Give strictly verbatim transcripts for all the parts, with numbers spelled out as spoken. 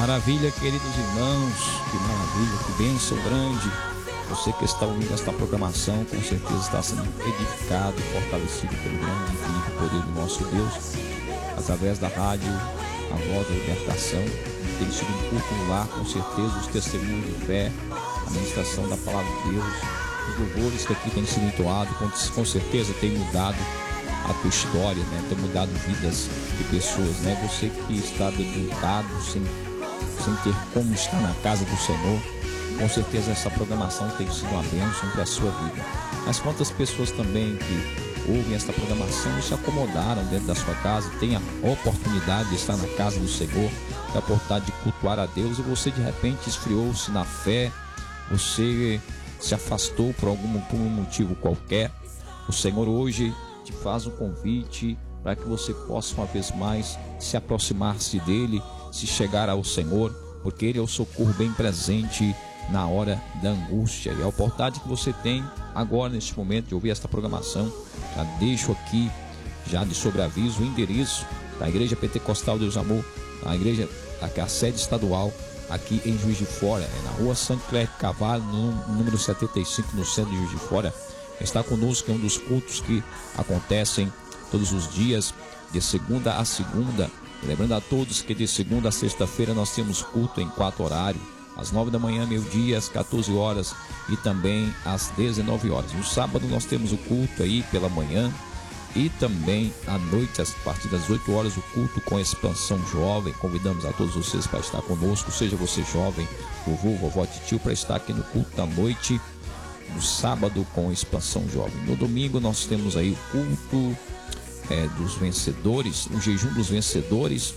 maravilha, queridos irmãos, que maravilha, que bênção grande. Você que está ouvindo esta programação, com certeza está sendo edificado e fortalecido pelo grande e infinito poder do nosso Deus, através da rádio A Voz da Libertação. Tem sido um culto no lar, com certeza, os testemunhos de fé, a ministração da palavra de Deus, os louvores que aqui têm sido entoados, com, com certeza tem mudado a tua história, né? Tem mudado vidas de pessoas, né? Você que está debilitado, sem, sem ter como estar na casa do Senhor, com certeza essa programação tem sido uma bênção para a sua vida. Mas quantas pessoas também que ouvem esta programação e se acomodaram dentro da sua casa, tem a oportunidade de estar na casa do Senhor, tem a oportunidade de cultuar a Deus, e você de repente esfriou-se na fé, você se afastou por algum por um motivo qualquer. O Senhor hoje te faz um convite para que você possa uma vez mais se aproximar-se dele, se chegar ao Senhor, porque ele é o socorro bem presente na hora da angústia. E a oportunidade que você tem agora, neste momento, de ouvir esta programação, já deixo aqui, já de sobreaviso, o endereço da Igreja Pentecostal Deus Amor, a igreja, a sede estadual, aqui em Juiz de Fora, é na rua Santo Cléber Carvalho, no número setenta e cinco, no centro de Juiz de Fora. Está conosco em um dos cultos que acontecem todos os dias, de segunda a segunda. Lembrando a todos que de segunda a sexta-feira nós temos culto em quatro horários: às nove da manhã, meio-dia, às quatorze horas e também às dezenove horas. No sábado nós temos o culto aí pela manhã e também à noite, a partir das oito horas, o culto com expansão jovem. Convidamos a todos vocês para estar conosco, seja você jovem, vovô, vovó, tio, para estar aqui no culto da noite, no sábado com expansão jovem. No domingo nós temos aí o culto é, dos vencedores, o jejum dos vencedores.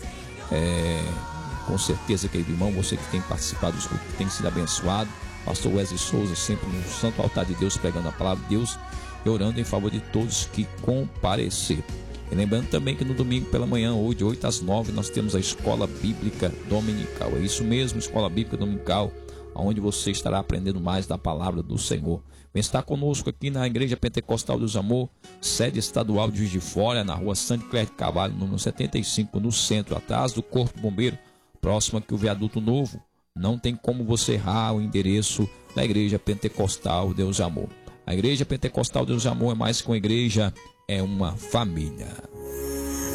É, com certeza, querido irmão, você que tem participado dos cultos, que tem sido abençoado. Pastor Wesley Souza sempre no santo altar de Deus, pregando a palavra de Deus e orando em favor de todos que comparecer. E lembrando também que no domingo pela manhã, hoje, de oito às nove, nós temos a Escola Bíblica Dominical. É isso mesmo, Escola Bíblica Dominical, onde você estará aprendendo mais da palavra do Senhor. Vem estar conosco aqui na Igreja Pentecostal Deus Amor, sede estadual de Juiz de Fora, na rua Santo Cléber Carvalho, número setenta e cinco, no centro, atrás do Corpo Bombeiro, próximo aqui o Viaduto Novo. Não tem como você errar o endereço da Igreja Pentecostal Deus Amor. A Igreja Pentecostal Deus Amor é mais que uma igreja, é uma família.